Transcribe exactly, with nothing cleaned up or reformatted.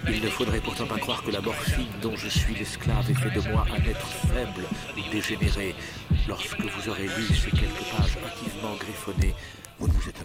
Il ne faudrait pourtant pas croire que la morphine dont je suis l'esclave ait fait de moi un être faible ou dégénéré. Lorsque vous aurez lu ces quelques pages hâtivement griffonnées, vous ne vous étonnerez